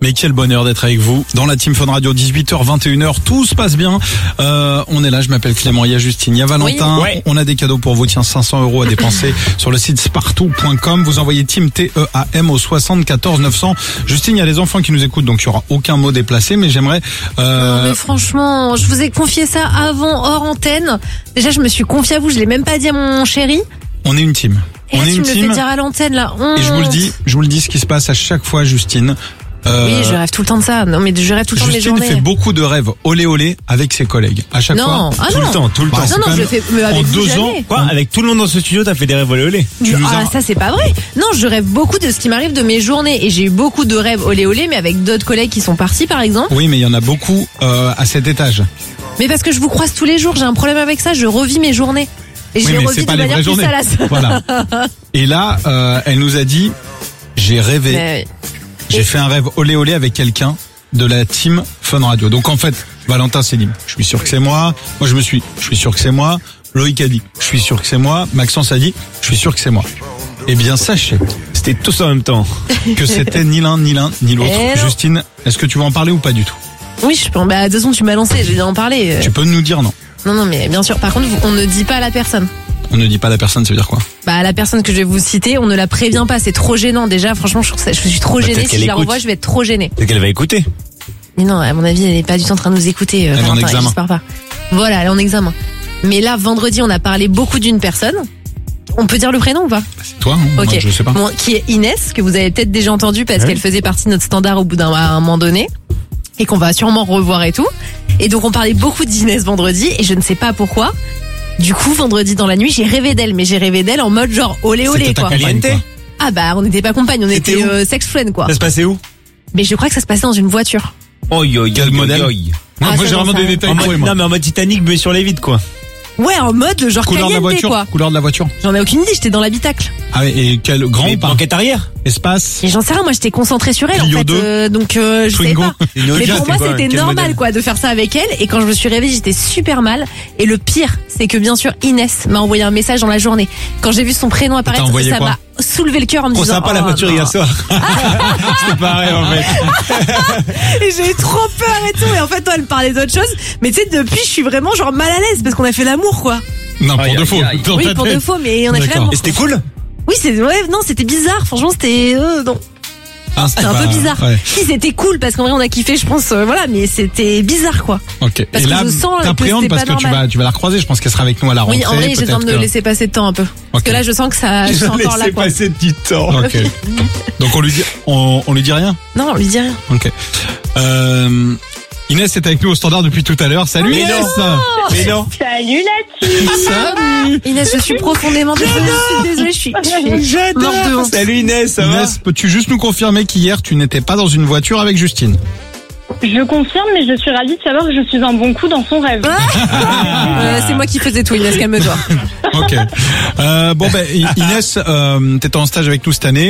Mais quel bonheur d'être avec vous dans la Team Fun Radio, 18h, 21h, tout se passe bien. On est là, je m'appelle Clément, il y a Justine, il y a Valentin. Oui. Ouais. On a des cadeaux pour vous, tiens, 500 € à dépenser sur le site spartou.com. Vous envoyez Team TEAM au 74 900. Justine, il y a les enfants qui nous écoutent, donc il n'y aura aucun mot déplacé, mais j'aimerais... Non, mais franchement, je vous ai confié ça avant, hors antenne. Déjà, je me suis confiée à vous, je l'ai même pas dit à mon chéri. On est une team. Et là, on est tu une me team. le fais dire à l'antenne, là. Et je vous le dis, ce qui se passe à chaque fois, Justine. Oui, je rêve tout le temps de ça. Non, mais je rêve tout le temps de mes journées. Justine fait beaucoup de rêves olé olé avec ses collègues. À chaque fois. Ah tout non. le temps. Non, je le fais avec en vous 2 jamais. ans. Quoi, avec tout le monde dans ce studio, t'as fait des rêves olé olé. Ça c'est pas vrai. Non, je rêve beaucoup de ce qui m'arrive de mes journées et j'ai eu beaucoup de rêves olé olé, mais avec d'autres collègues qui sont partis, par exemple. Oui, mais il y en a beaucoup à cet étage. Mais parce que je vous croise tous les jours, j'ai un problème avec ça. Je revis mes journées et je les revis de manière plus salace. Voilà. Et là, elle nous a dit, j'ai rêvé. Mais... J'ai fait un rêve olé olé avec quelqu'un de la team Fun Radio. Donc en fait, Valentin s'est dit, je suis sûr que c'est moi. Moi je suis sûr que c'est moi. Loïc a dit, je suis sûr que c'est moi. Maxence a dit, je suis sûr que c'est moi. Eh bien sachez, c'était tous en même temps, que c'était ni l'un ni l'autre. Justine, est-ce que tu veux en parler ou pas du tout? Oui, je peux. Bah de toute façon tu m'as lancé, je vais en parler. Tu peux nous dire non? Non, mais bien sûr. Par contre, on ne dit pas à la personne. On ne dit pas à la personne, ça veut dire quoi? Bah, la personne que je vais vous citer, on ne la prévient pas, c'est trop gênant. Déjà, franchement, je suis trop gênée. Si je la revois, je vais être trop gênée. C'est qu'elle va écouter. Mais non, à mon avis, elle est pas du tout en train de nous écouter. Elle est en examen. J'espère pas. Voilà, elle est en examen. Mais là, vendredi, on a parlé beaucoup d'une personne. On peut dire le prénom ou pas? C'est toi, hein? Ok. Moi, je sais pas. Bon, qui est Inès, que vous avez peut-être déjà entendu parce qu'elle faisait partie de notre standard au bout à un moment donné. Et qu'on va sûrement revoir et tout. Et donc, on parlait beaucoup d'Inès vendredi et je ne sais pas pourquoi. Du coup, vendredi dans la nuit, j'ai rêvé d'elle, mais j'ai rêvé d'elle en mode genre olé olé quoi. Ah bah, on n'était pas compagnes, on était sex friend quoi. Ça se passait où? Mais je crois que ça se passait dans une voiture. Quel modèle? Moi j'ai vraiment des détails. Non mais en mode Titanic, mais sur les vides quoi. Ouais, en mode genre couleur de la voiture, quoi. Couleur de la voiture. J'en ai aucune idée, j'étais dans l'habitacle. Ah ouais, et quel grand ou pas? Banquette arrière? Espace? Et j'en sais rien, moi j'étais concentrée sur elle Clio en fait, donc je sais pas. Mais pour moi c'était normal quoi de faire ça avec elle. Et quand je me suis réveillée, j'étais super mal. Et le pire, c'est que bien sûr Inès m'a envoyé un message dans la journée. Quand j'ai vu son prénom apparaître, ça m'a soulevé le cœur en me disant. Trop sympa la voiture hier soir. C'était pareil en fait. Et j'ai eu trop peur et tout. Et en fait, toi, elle me parlait d'autre chose. Mais tu sais, depuis, je suis vraiment genre mal à l'aise parce qu'on a fait l'amour quoi. Non, pour de faux. Oui, pour de faux, mais on a fait l'amour. Et c'était cool? Oui, c'était bizarre. Franchement, c'était non. C'était un peu bizarre. Ouais. Si, c'était cool parce qu'en vrai on a kiffé, je pense, voilà, mais c'était bizarre quoi. Ok. Parce et que là, je sens t'appréhendes parce que tu vas la recroiser. Je pense qu'elle sera avec nous à la rentrée. Oui, en vrai, j'ai besoin de laisser passer de temps un peu. Parce que là, je sens que je suis encore là quoi. Laisser passer du temps. Ok. Donc on lui dit rien? Non, on lui dit rien. Ok. Inès est avec nous au standard depuis tout à l'heure. Salut Inès. Mais non. Salut la team. Salut. Inès, je suis profondément désolée, je suis morte de honte. Salut Inès, ça va? Inès, peux-tu juste nous confirmer qu'hier tu n'étais pas dans une voiture avec Justine? Je confirme, mais je suis ravie de savoir que je suis un bon coup dans son rêve. C'est moi qui faisais tout, Inès, calme-toi. Ok. Bon ben Inès, t'étais en stage avec nous cette année.